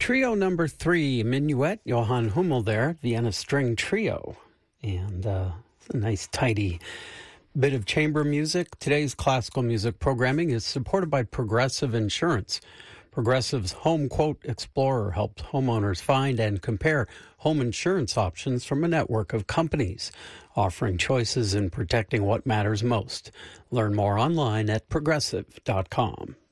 Trio number 3, Minuet, Johann Hummel there, Vienna String Trio. And it's a nice, tidy bit of chamber music. Today's classical music programming is supported by Progressive Insurance. Progressive's Home Quote Explorer helps homeowners find and compare home insurance options from a network of companies, offering choices in protecting what matters most. Learn more online at progressive.com.